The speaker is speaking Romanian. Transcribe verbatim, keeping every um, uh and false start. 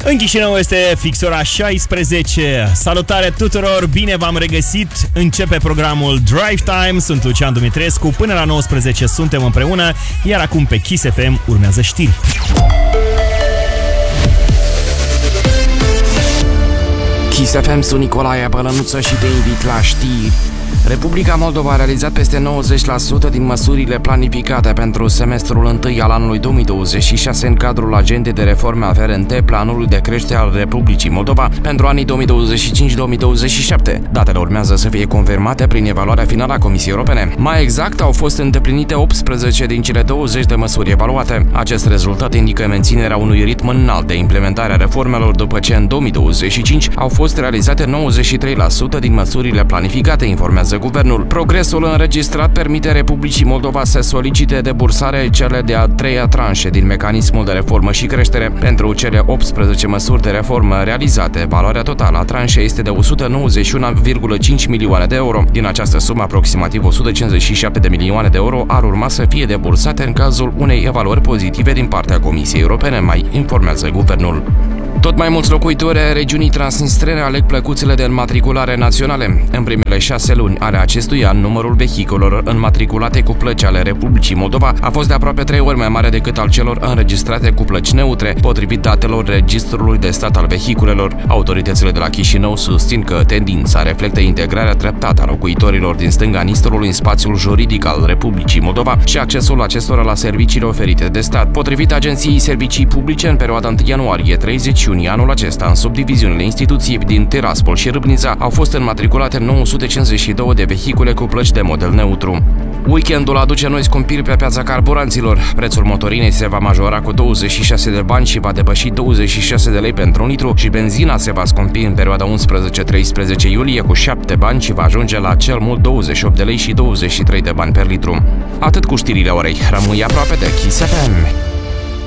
În Chișinău este fix ora șaisprezece. Salutare tuturor, bine v-am regăsit. Începe programul Drive Time. Sunt Lucian Dumitrescu. Până la nouăsprezece suntem împreună. Iar acum pe Kiss F M urmează știri. Kiss F M, sunt Nicolae Bălănuță și te invit la știri. Republica Moldova a realizat peste nouăzeci la sută din măsurile planificate pentru semestrul întâi al anului două mii douăzeci și șase în cadrul agendei de reforme aferente planului de creștere al Republicii Moldova pentru anii două mii douăzeci și cinci două mii douăzeci și șapte. Datele urmează să fie confirmate prin evaluarea finală a Comisiei Europene. Mai exact, au fost îndeplinite optsprezece din cele douăzeci de măsuri evaluate. Acest rezultat indică menținerea unui ritm înalt de implementare a reformelor după ce în două mii douăzeci și cinci au fost realizate nouăzeci și trei la sută din măsurile planificate, informează guvernul. Progresul înregistrat permite Republicii Moldova să solicite debursare cele de-a treia tranșe din mecanismul de reformă și creștere. Pentru cele optsprezece măsuri de reformă realizate, valoarea totală a tranșei este de o sută nouăzeci și unu virgulă cinci milioane de euro. Din această sumă, aproximativ o sută cincizeci și șapte de milioane de euro ar urma să fie debursate în cazul unei evaluări pozitive din partea Comisiei Europene, mai informează guvernul. Tot mai mulți locuitori ai regiunii transnistrene aleg plăcuțele de înmatriculare naționale. În primele șase luni ale acestui an, numărul vehiculelor înmatriculate cu plăci ale Republicii Moldova a fost de aproape trei ori mai mare decât al celor înregistrate cu plăci neutre, potrivit datelor Registrului de Stat al Vehiculelor. Autoritățile de la Chișinău susțin că tendința reflectă integrarea treptată a locuitorilor din stânga Nistrului în spațiul juridic al Republicii Moldova și accesul acestora la serviciile oferite de stat. Potrivit Agenției Servicii Publice, în perioada întâi ianuarie treizeci iunie anul acesta, în subdiviziunile instituției din Tiraspol și Râbnița, au fost înmatriculate nouă sute cincizeci și doi de vehicule cu plăci de model neutru. Weekendul aduce noi scumpiri pe piața carburanților. Prețul motorinei se va majora cu douăzeci și șase de bani și va depăși douăzeci și șase de lei pentru un litru și benzina se va scumpi în perioada unsprezece treisprezece iulie cu șapte bani și va ajunge la cel mult douăzeci și opt de lei și douăzeci și trei de bani per litru. Atât cu știrile orei. Rămâi aproape de Kiss F M.